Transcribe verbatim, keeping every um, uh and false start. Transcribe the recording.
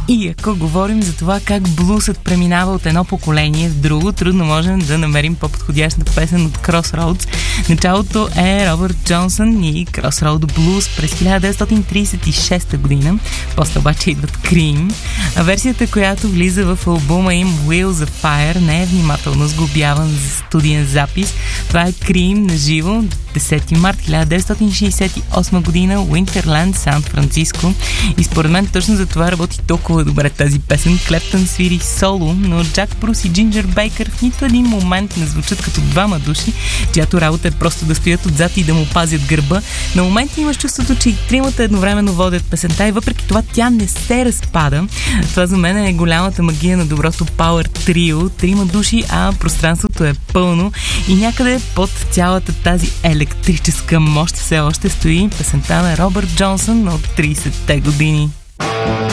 И ако говорим за това как блусът преминава от едно поколение в друго, трудно можем да намерим по-подходящата песен от Crossroads. Началото е Робърт Джонсън и Crossroad Blues през хиляда деветстотин тридесет и шеста година. После обаче идват Cream. А версията, която влиза в албума им Wheels of Fire, не е внимателно сглобяван за студиен запис. Това е Cream на живо, десети март хиляда деветстотин шейсет и осма година, Winterland, Сан Франциско. И според мен точно за това работи толкова добре тази песен. Клептън свири соло, но Джак Брус и Джинджер Бейкър в нито един момент не звучат като двама души, чиято работа е просто да стоят отзад и да му пазят гърба. На моменти имаш чувството, че и тримата едновременно водят песента и въпреки това тя не се разпада. Това за мен е голямата магия на доброто Power Trio. Трима души, а пространството е пълно и някъде под цялата тази електрическа мощ все още стои песента на Робърт Джонсън от тридесетте години.